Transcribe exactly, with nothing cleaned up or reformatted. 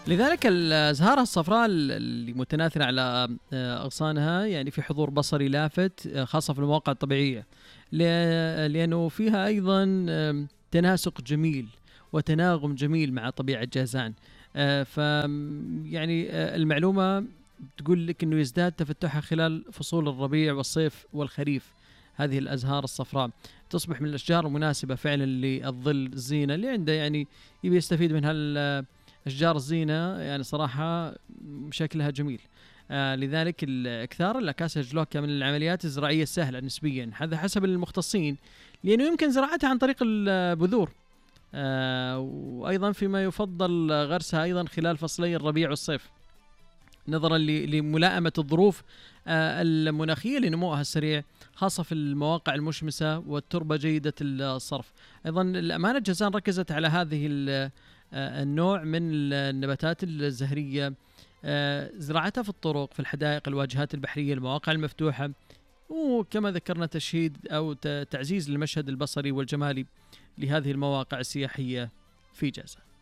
لذلك الأزهار الصفراء اللي متناثرة على أغصانها يعني في حضور بصري لافت، خاصة في المواقع الطبيعية، لأنه فيها أيضا تناسق جميل وتناغم جميل مع طبيعة جازان. ف يعني المعلومة تقول لك أنه يزداد تفتحها خلال فصول الربيع والصيف والخريف. هذه الأزهار الصفراء تصبح من الأشجار المناسبة فعلا للظل، الزينة اللي عنده يعني يبي يستفيد من هالأشجار الزينة، يعني صراحة شكلها جميل. آه لذلك الإكثار الأكاسيا جلوكا من العمليات الزراعية السهلة نسبيا، هذا حسب المختصين، لأنه يمكن زراعتها عن طريق البذور. آه وأيضا فيما يفضل غرسها أيضا خلال فصلي الربيع والصيف، نظرا لملائمة الظروف المناخية لنموها السريع، خاصة في المواقع المشمسة والتربة جيدة الصرف. أيضا الأمانة جازان ركزت على هذه النوع من النباتات الزهرية، زراعتها في الطرق، في الحدائق، الواجهات البحرية، المواقع المفتوحة، وكما ذكرنا تشييد أو تعزيز المشهد البصري والجمالي لهذه المواقع السياحية في جازان.